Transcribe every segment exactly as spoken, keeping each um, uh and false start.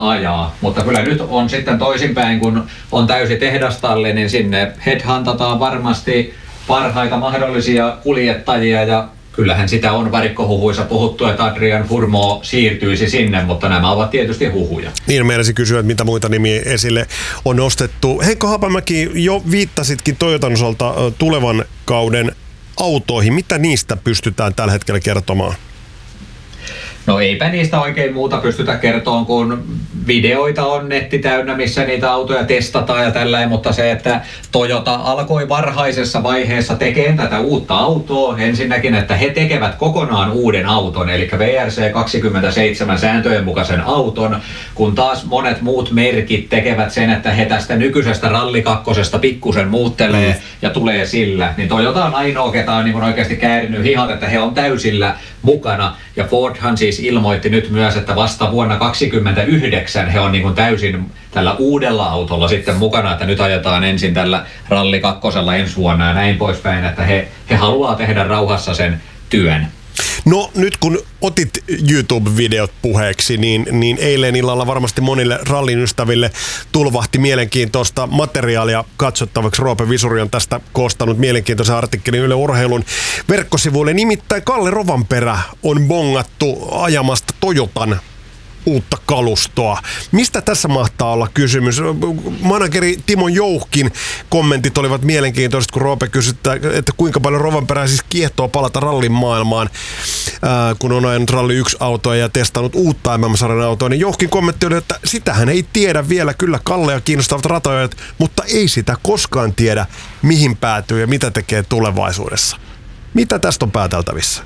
ajaa, mutta kyllä nyt on sitten toisinpäin, kun on täysi tehdastalli, niin sinne headhuntataan varmasti parhaita mahdollisia kuljettajia ja kyllähän sitä on varikkohuhuissa puhuttu, että Adrian Furmo siirtyisi sinne, mutta nämä ovat tietysti huhuja. Niin, meinasin kysyä, että mitä muita nimiä esille on nostettu. Heikko Haapamäki, jo viittasitkin Toyotan osalta tulevan kauden autoihin. Mitä niistä pystytään tällä hetkellä kertomaan? No eipä niistä oikein muuta pystytä kertomaan, kun videoita on netti täynnä, missä niitä autoja testataan ja tällä, mutta se, että Toyota alkoi varhaisessa vaiheessa tekemään tätä uutta autoa, ensinnäkin, että he tekevät kokonaan uuden auton, eli V R C kaksikymmentäseitsemän sääntöjen mukaisen auton, kun taas monet muut merkit tekevät sen, että he tästä nykyisestä rallikakkosesta pikkusen muuttelee mm. ja tulee sillä, niin Toyota on ainoa, ketä on niin oikeasti käärinyt hihat, että he on täysillä mukana, ja Fordhan siis ilmoitti nyt myös, että vasta vuonna kaksikymmentäyhdeksän he on niin kuin täysin tällä uudella autolla sitten mukana, että nyt ajetaan ensin tällä ralli kakkosella ensi vuonna ja näin poispäin, että he, he haluaa tehdä rauhassa sen työn. No nyt kun otit YouTube-videot puheeksi, niin, niin eilen illalla varmasti monille rallin ystäville tulvahti mielenkiintoista materiaalia katsottavaksi. Roope Visuri on tästä koostanut mielenkiintoisen artikkelin Yle Urheilun verkkosivuille. Nimittäin Kalle Rovanperä on bongattu ajamasta Toyotan uutta kalustoa. Mistä tässä mahtaa olla kysymys? Manageri Timo Jouhkin kommentit olivat mielenkiintoiset, kun Roope kysyi, että kuinka paljon Rovanperä siis kiehtoo palata rallin maailmaan, ää, kun on ajanut ralli yksi autoa ja testannut uutta M M-sarjan autoa. Niin Jouhkin kommentti oli, että sitähän ei tiedä vielä, kyllä Kallea kiinnostavat ratoajat, mutta ei sitä koskaan tiedä, mihin päätyy ja mitä tekee tulevaisuudessa. Mitä tästä on pääteltävissä?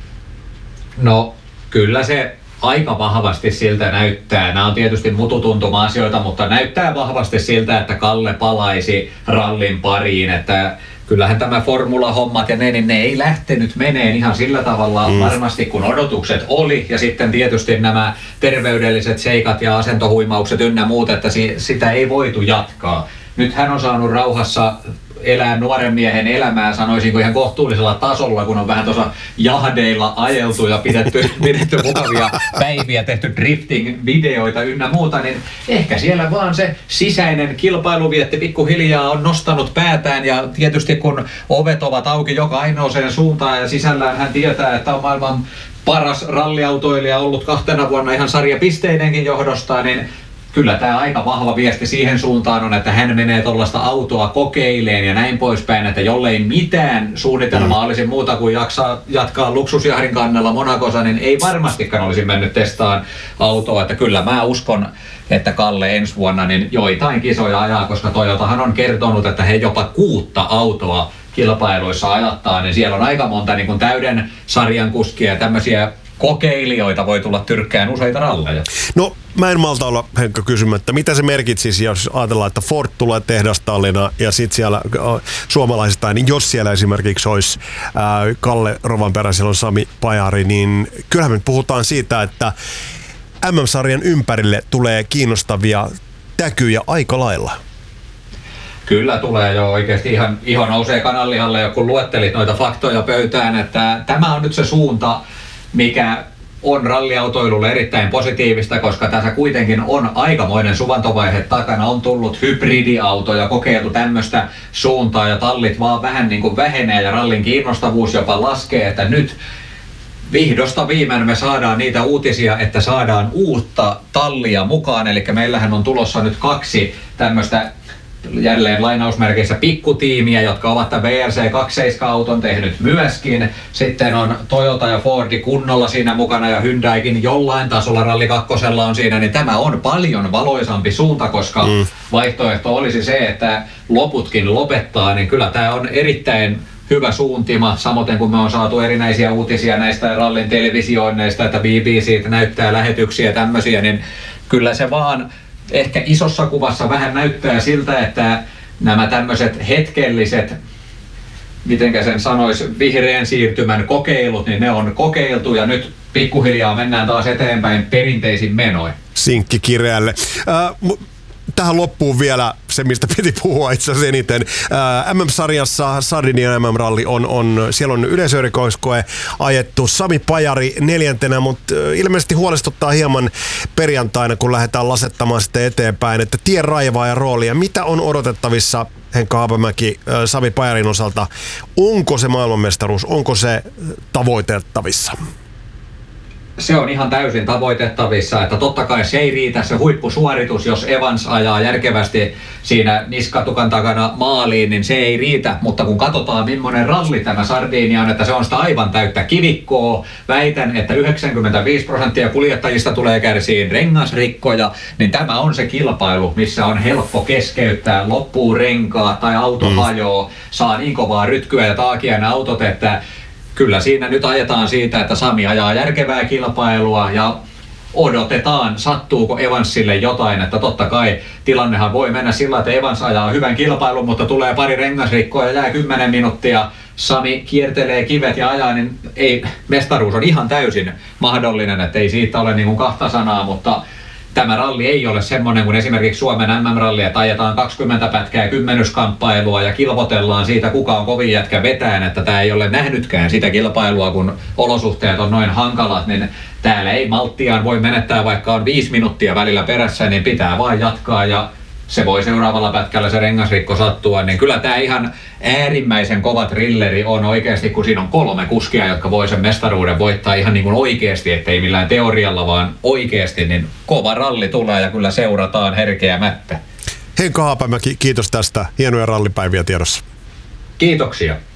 No, kyllä se aika vahvasti siltä näyttää. Nämä on tietysti mututuntuma-asioita, mutta näyttää vahvasti siltä, että Kalle palaisi rallin pariin, että kyllähän tämä formula-hommat ja ne, niin ne ei lähtenyt meneen ihan sillä tavalla mm. varmasti kun odotukset oli, ja sitten tietysti nämä terveydelliset seikat ja asentohuimaukset ynnä muut, että si- sitä ei voitu jatkaa. Nyt hän on saanut rauhassa elää nuoren miehen elämää, sanoisinko ihan kohtuullisella tasolla, kun on vähän tuossa jahdeilla ajeltu ja pidetty, pidetty mukavia päiviä, tehty drifting-videoita ynnä muuta, niin ehkä siellä vaan se sisäinen kilpailuvietti pikkuhiljaa on nostanut päätään, ja tietysti kun ovet ovat auki joka ainoaseen suuntaan ja sisällään hän tietää, että on maailman paras ralliautoilija ollut kahtena vuonna ihan sarjapisteidenkin johdosta, niin kyllä tämä aika vahva viesti siihen suuntaan on, että hän menee tuollaista autoa kokeileen ja näin poispäin, että jollei mitään suunnitelmaa olisi muuta kuin jaksaa jatkaa luksusjahdin kannella Monacossa, niin ei varmastikaan olisi mennyt testaan autoa, että kyllä mä uskon, että Kalle ensi vuonna niin joitain kisoja ajaa, koska Toyotahan on kertonut, että he jopa kuutta autoa kilpailuissa ajattaa, niin siellä on aika monta niin kuin täyden sarjan kuskia ja tämmöisiä kokeilijoita voi tulla tyrkkään useita ralleja. No, mä en malta olla, Henkka, kysymättä, mitä se merkitsisi, jos ajatellaan, että Ford tulee tehdastallina ja sitten siellä äh, suomalaisista, niin jos siellä esimerkiksi olisi äh, Kalle Rovanperä, siellä on Sami Pajari, niin kyllähän me puhutaan siitä, että M M-sarjan ympärille tulee kiinnostavia täkyjä aika lailla. Kyllä tulee jo oikeasti ihan iho nousee kananlihalle, ja kun luettelit noita faktoja pöytään, että tämä on nyt se suunta, mikä on ralliautoilulle erittäin positiivista, koska tässä kuitenkin on aikamoinen suvantovaihe takana. On tullut hybridiautoja, kokeiltu tämmöistä suuntaa ja tallit vaan vähän niin kuin vähenee ja rallin kiinnostavuus jopa laskee, että nyt vihdosta viimein me saadaan niitä uutisia, että saadaan uutta tallia mukaan. Eli meillähän on tulossa nyt kaksi tämmöistä jälleen lainausmerkeissä pikkutiimiä, jotka ovat tämän V R C kaksikymmentäseitsemän-auton tehnyt myöskin. Sitten on Toyota ja Fordi kunnolla siinä mukana ja Hyundaikin jollain tasolla ralli kakkosella on siinä, niin tämä on paljon valoisampi suunta, koska mm. vaihtoehto olisi se, että loputkin lopettaa, niin kyllä tämä on erittäin hyvä suuntima, samoin kun me on saatu erinäisiä uutisia näistä rallin televisioinneista, että B B C näyttää lähetyksiä ja tämmöisiä, niin kyllä se vaan ehkä isossa kuvassa vähän näyttää siltä, että nämä tämmöiset hetkelliset, mitenkä sen sanoisi, vihreän siirtymän kokeilut, niin ne on kokeiltu ja nyt pikkuhiljaa mennään taas eteenpäin perinteisin menoin. Sinkki kireälle. Äh, tähän loppuun vielä se, mistä piti puhua itse asiassa eniten. Ää, M M-sarjassa Sardinian M M-ralli on, on, siellä on yleisöerikoiskoe ajettu. Sami Pajari neljäntenä, mutta ilmeisesti huolestuttaa hieman perjantaina, kun lähdetään lasettamaan sitten eteenpäin, että tien raivaa ja roolia. Mitä on odotettavissa Henkka Haapamäki Sami Pajarin osalta? Onko se maailmanmestaruus? Onko se tavoitettavissa? Se on ihan täysin tavoitettavissa, että totta kai se ei riitä se huippusuoritus, jos Evans ajaa järkevästi siinä niskatukan takana maaliin, niin se ei riitä, mutta kun katsotaan millainen ralli tämä Sardinia on, että se on sitä aivan täyttä kivikkoa, väitän, että yhdeksänkymmentäviisi prosenttia kuljettajista tulee kärsiin rengasrikkoja, niin tämä on se kilpailu, missä on helppo keskeyttää, loppuu renkaat tai auto hajoaa, saa niin kovaa rytkyä ja taakia ne autot, että kyllä siinä nyt ajetaan siitä, että Sami ajaa järkevää kilpailua ja odotetaan, sattuuko Evansille jotain, että totta kai tilannehan voi mennä sillä, että Evans ajaa hyvän kilpailun, mutta tulee pari rengasrikkoa ja jää kymmenen minuuttia, Sami kiertelee kivet ja ajaa, niin ei, mestaruus on ihan täysin mahdollinen, että ei siitä ole niin kuin kahta sanaa, mutta tämä ralli ei ole semmoinen kuin esimerkiksi Suomen M M-ralli, että ajetaan kaksikymmentä pätkää kymmenyskamppailua ja kilvotellaan siitä, kuka on kovin jätkä vetään, että tämä ei ole nähnytkään sitä kilpailua, kun olosuhteet on noin hankalat, niin täällä ei malttiaan voi menettää, vaikka on viisi minuuttia välillä perässä, niin pitää vaan jatkaa ja se voi seuraavalla pätkällä se rengasrikko sattua, niin kyllä tämä ihan äärimmäisen kova trilleri on oikeasti, kun siinä on kolme kuskia, jotka voi sen mestaruuden voittaa ihan niin kuin oikeasti, ettei millään teorialla, vaan oikeasti, niin kova ralli tulee ja kyllä seurataan herkeämättä. Henkka Haapamäki, kiitos tästä. Hienoja rallipäiviä tiedossa. Kiitoksia.